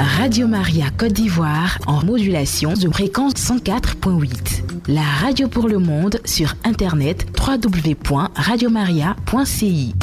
Radio Maria Côte d'Ivoire en modulation de fréquence 104.8. La radio pour le monde sur internet www.radiomaria.ci.